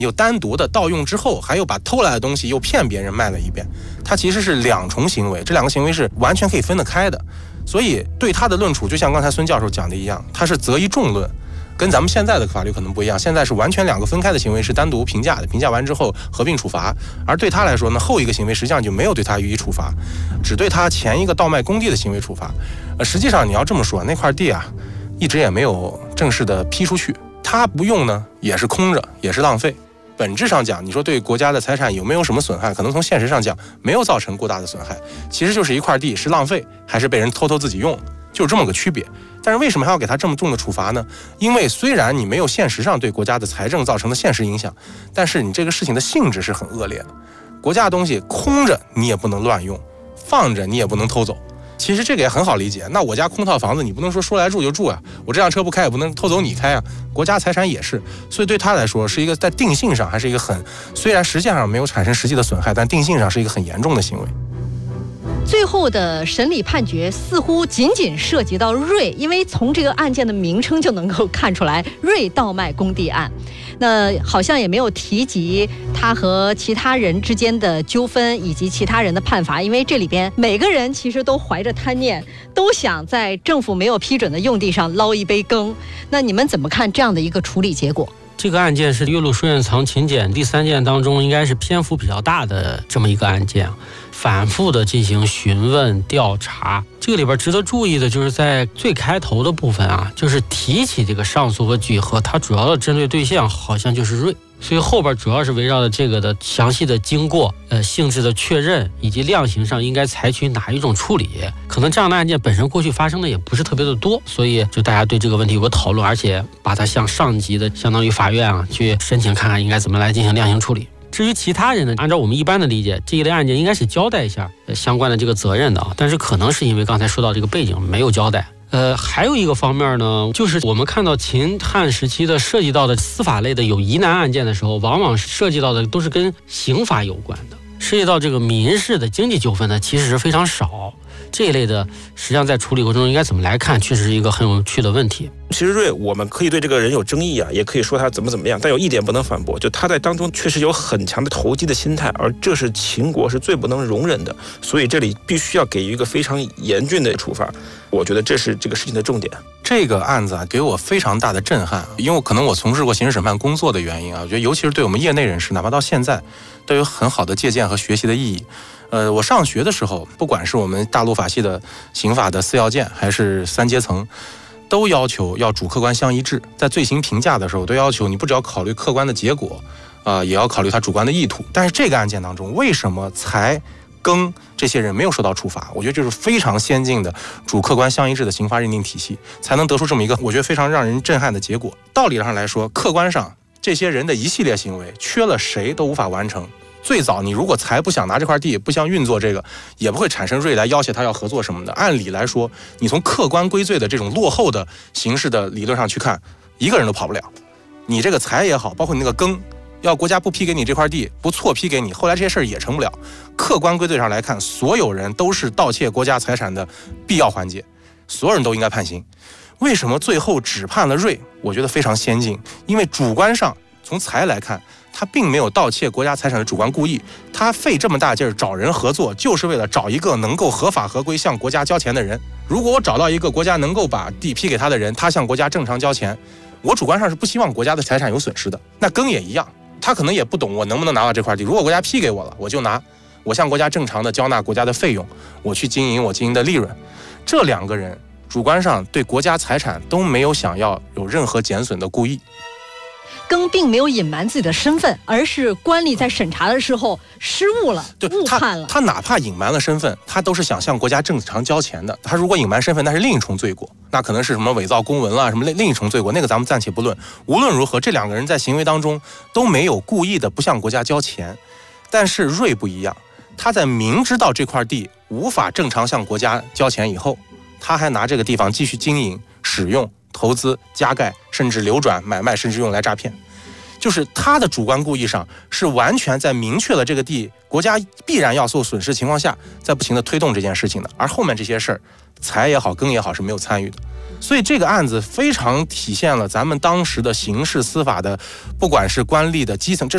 有单独的盗用之后，还有把偷来的东西又骗别人卖了一遍，它其实是两重行为，这两个行为是完全可以分得开的。所以对他的论处，就像刚才孙教授讲的一样，他是择一重论，跟咱们现在的法律可能不一样。现在是完全两个分开的行为，是单独评价的，评价完之后合并处罚。而对他来说呢，后一个行为实际上就没有对他予以处罚，只对他前一个盗卖工地的行为处罚。实际上你要这么说，那块地啊，一直也没有正式的批出去，他不用呢，也是空着，也是浪费。本质上讲，你说对国家的财产有没有什么损害？可能从现实上讲，没有造成过大的损害。其实就是一块地是浪费，还是被人偷自己用，就是这么个区别。但是为什么还要给他这么重的处罚呢？因为虽然你没有现实上对国家的财政造成的现实影响，但是你这个事情的性质是很恶劣的。国家的东西空着你也不能乱用，放着你也不能偷走。其实这个也很好理解，那我家空套房子，你不能说来住就住啊，我这辆车不开也不能偷走你开啊，国家财产也是，所以对他来说是一个在定性上还是一个虽然实际上没有产生实际的损害，但定性上是一个很严重的行为。 最后的审理判决似乎仅仅涉及到瑞，因为从这个案件的名称就能够看出来，瑞盗卖工地案。那好像也没有提及他和其他人之间的纠纷以及其他人的判罚，因为这里边每个人其实都怀着贪念，都想在政府没有批准的用地上捞一杯羹。那你们怎么看这样的一个处理结果？ 这个案件是岳麓书院藏秦简第3件当中应该是篇幅比较大的这么一个案件，反复的进行询问调查。这个里边值得注意的就是在最开头的部分啊，就是提起这个上诉和举和，它主要的针对对象好像就是瑞，所以后边主要是围绕着这个的详细的经过、性质的确认以及量刑上应该采取哪一种处理。可能这样的案件本身过去发生的也不是特别的多，所以就大家对这个问题有个讨论，而且把它向上级的相当于法院啊去申请看看应该怎么来进行量刑处理。至于其他人呢，按照我们一般的理解，这一类案件应该是交代一下相关的这个责任的，但是可能是因为刚才说到这个背景没有交代。还有一个方面呢，就是我们看到秦汉时期的涉及到的司法类的有疑难案件的时候，往往涉及到的都是跟刑法有关的，涉及到这个民事的经济纠纷呢，其实是非常少。这一类的实际上在处理过程中应该怎么来看，确实是一个很有趣的问题。 其实瑞，我们可以对这个人有争议啊，也可以说他怎么样，但有一点不能反驳，就他在当中确实有很强的投机的心态，而这是秦国是最不能容忍的，所以这里必须要给予一个非常严峻的处罚。我觉得这是这个事情的重点。 这个案子啊，给我非常大的震撼，因为可能我从事过刑事审判工作的原因啊，我觉得尤其是对我们业内人士，哪怕到现在，都有很好的借鉴和学习的意义。我上学的时候，不管是我们大陆法系的刑法的4要件，还是3阶层，都要求要主客观相一致。在罪行评价的时候，都要求你不只要考虑客观的结果，也要考虑他主观的意图。但是这个案件当中，为什么才庚这些人没有受到处罚？我觉得这是非常先进的主客观相一致的刑罚认定体系，才能得出这么一个我觉得非常让人震撼的结果。道理上来说，客观上这些人的一系列行为，缺了谁都无法完成。最早你如果才不想拿这块地，不想运作这个，也不会产生瑞来要挟他要合作什么的。按理来说，你从客观归罪的这种落后的形式的理论上去看，一个人都跑不了。你这个财也好，包括你那个庚，要国家不批给你这块地，不错批给你，后来这些事儿也成不了。客观归罪上来看，所有人都是盗窃国家财产的必要环节，所有人都应该判刑。为什么最后只判了瑞？我觉得非常先进，因为主观上从财来看，他并没有盗窃国家财产的主观故意，他费这么大劲儿找人合作，就是为了找一个能够合法合规向国家交钱的人。如果我找到一个国家能够把地批给他的人，他向国家正常交钱，我主观上是不希望国家的财产有损失的。那庚也一样，他可能也不懂我能不能拿到这块地，如果国家批给我了，我就拿，我向国家正常的交纳国家的费用，我去经营我经营的利润。这两个人主观上对国家财产都没有想要有任何减损的故意。 庚并没有隐瞒自己的身份，而是官吏在审查的时候失误了，误判了。 他哪怕隐瞒了身份，他都是想向国家正常交钱的。他如果隐瞒身份，那是另一重罪过，那可能是什么伪造公文啦，什么另一重罪过，那个咱们暂且不论。无论如何，这两个人在行为当中都没有故意的不向国家交钱。但是瑞不一样，他在明知道这块地无法正常向国家交钱以后，他还拿这个地方继续经营、使用、投资、加盖，甚至流转、买卖，甚至用来诈骗。就是他的主观故意上是完全在明确了这个地国家必然要受损失情况下，在不停的推动这件事情的，而后面这些事儿，财也好，庚也好是没有参与的。所以这个案子非常体现了咱们当时的刑事司法的，不管是官吏的基层，这